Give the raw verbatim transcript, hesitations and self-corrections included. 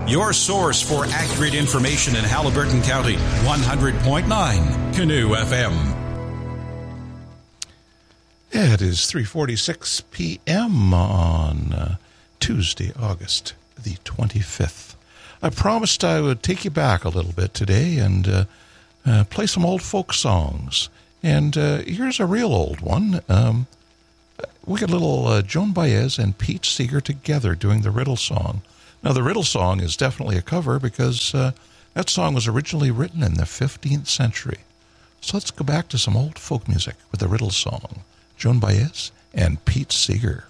your source for accurate information in Haliburton County. one hundred point nine Canoe F M. It is three forty-six p.m. on uh, Tuesday, August the twenty-fifth. I promised I would take you back a little bit today and uh, uh, play some old folk songs. And uh, here's a real old one. Um, we got little uh, Joan Baez and Pete Seeger together doing the Riddle Song. Now, the Riddle Song is definitely a cover because uh, that song was originally written in the fifteenth century. So let's go back to some old folk music with the Riddle Song. Joan Baez and Pete Seeger.